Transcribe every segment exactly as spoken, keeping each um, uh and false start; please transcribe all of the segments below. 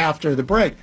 after the break.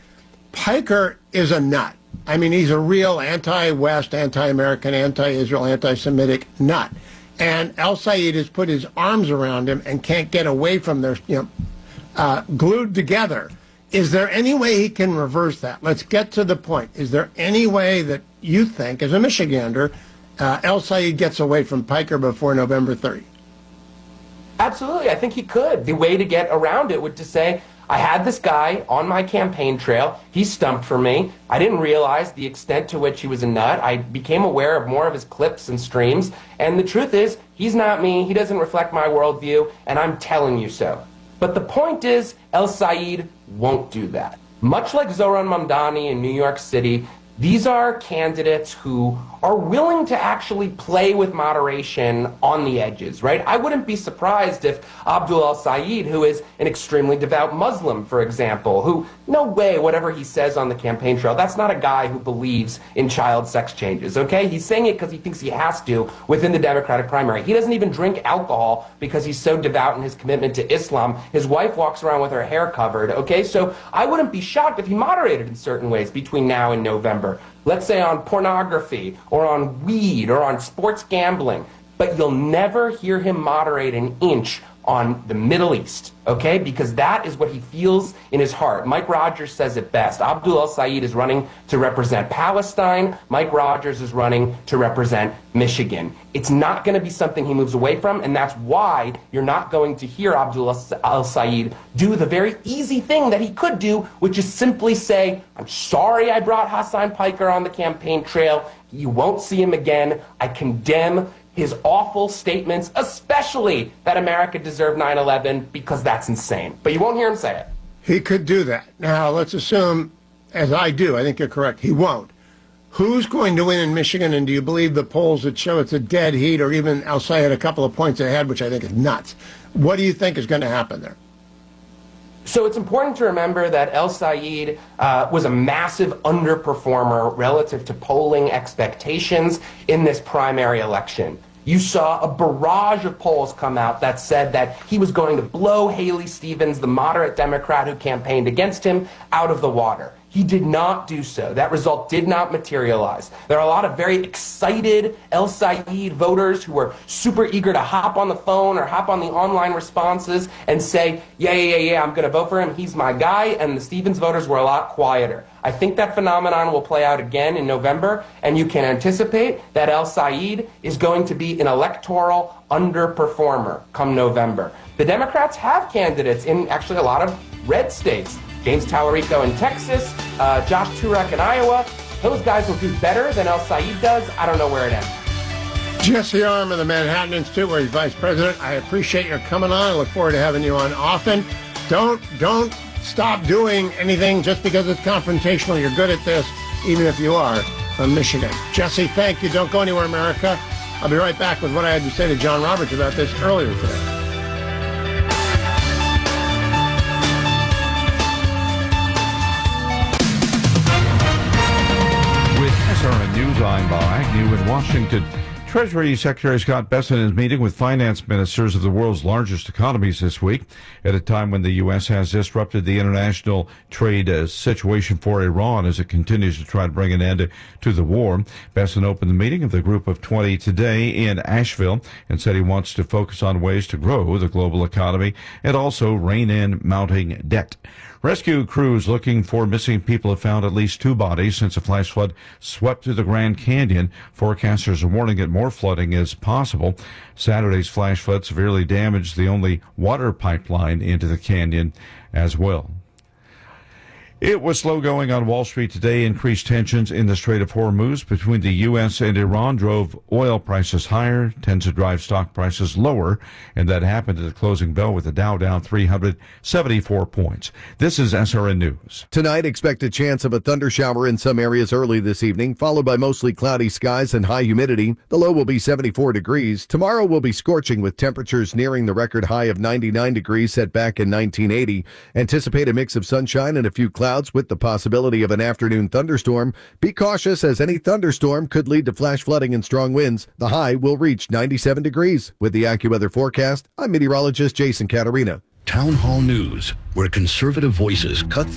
Piker is a nut. I mean, he's a real anti-West, anti-American, anti-Israel, anti-Semitic nut. And El-Sayed has put his arms around him and can't get away from their, you know, uh, glued together. Is there any way he can reverse that? Let's get to the point. Is there any way that you think, as a Michigander, uh, El-Sayed gets away from Piker before November thirtieth? Absolutely. I think he could. The way to get around it would to say, I had this guy on my campaign trail. He stumped for me. I didn't realize the extent to which he was a nut. I became aware of more of his clips and streams. And the truth is, he's not me. He doesn't reflect my worldview, and I'm telling you so. But the point is, El-Sayed won't do that. Much like Zohran Mamdani in New York City, these are candidates who are willing to actually play with moderation on the edges, right? I wouldn't be surprised if Abdul El-Sayed, who is an extremely devout Muslim, for example, who, no way, whatever he says on the campaign trail, that's not a guy who believes in child sex changes, okay? He's saying it because he thinks he has to within the Democratic primary. He doesn't even drink alcohol because he's so devout in his commitment to Islam. His wife walks around with her hair covered, okay? So I wouldn't be shocked if he moderated in certain ways between now and November. Let's say on pornography, or on weed, or on sports gambling. But you'll never hear him moderate an inch on the Middle East, okay? Because that is what he feels in his heart. Mike Rogers says it best. Abdul El-Sayed is running to represent Palestine. Mike Rogers is running to represent Michigan. It's not going to be something he moves away from, and that's why you're not going to hear Abdul El-Sayed do the very easy thing that he could do, which is simply say, I'm sorry I brought Hassan Piker on the campaign trail. You won't see him again. I condemn his awful statements, especially that America deserved nine eleven, because that's insane. But you won't hear him say it. He could do that. Now, let's assume, as I do, I think you're correct, he won't. Who's going to win in Michigan, and do you believe the polls that show it's a dead heat, or even El-Sayed a couple of points ahead, which I think is nuts? What do you think is going to happen there? So it's important to remember that El-Sayed uh, was a massive underperformer relative to polling expectations in this primary election. You saw a barrage of polls come out that said that he was going to blow Haley Stevens, the moderate Democrat who campaigned against him, out of the water. He did not do so. That result did not materialize. There are a lot of very excited El-Sayed voters who are super eager to hop on the phone or hop on the online responses and say, yeah, yeah, yeah, yeah, I'm going to vote for him. He's my guy. And the Stevens voters were a lot quieter. I think that phenomenon will play out again in November, and you can anticipate that El-Sayed is going to be an electoral underperformer come November. The Democrats have candidates in actually a lot of red states. James Tallarico in Texas, uh, Josh Turek in Iowa. Those guys will do better than El-Sayed does. I don't know where it ends. Jesse Arm of the Manhattan Institute, where he's vice president. I appreciate your coming on. I look forward to having you on often. Don't, don't stop doing anything just because it's confrontational. You're good at this, even if you are from Michigan. Jesse, thank you. Don't go anywhere, America. I'll be right back with what I had to say to John Roberts about this earlier today. S R N News, I'm Bob Agnew in Washington. Treasury Secretary Scott Bessent is meeting with finance ministers of the world's largest economies this week at a time when the U S has disrupted the international trade uh, situation for Iran as it continues to try to bring an end to the war. Bessent opened the meeting of the Group of twenty today in Asheville and said he wants to focus on ways to grow the global economy and also rein in mounting debt. Rescue crews looking for missing people have found at least two bodies since a flash flood swept through the Grand Canyon. Forecasters are warning that more flooding is possible. Saturday's flash flood severely damaged the only water pipeline into the canyon as well. It was slow going on Wall Street today. Increased tensions in the Strait of Hormuz between the U S and Iran drove oil prices higher, tends to drive stock prices lower, and that happened at the closing bell with the Dow down three hundred seventy-four points. This is S R N News. Tonight, expect a chance of a thunder shower in some areas early this evening, followed by mostly cloudy skies and high humidity. The low will be seventy-four degrees. Tomorrow will be scorching with temperatures nearing the record high of ninety-nine degrees set back in nineteen eighty. Anticipate a mix of sunshine and a few clouds with the possibility of an afternoon thunderstorm. Be cautious as any thunderstorm could lead to flash flooding and strong winds. The high will reach ninety-seven degrees. With the AccuWeather forecast, I'm meteorologist Jason Caterina. Town Hall News, where conservative voices cut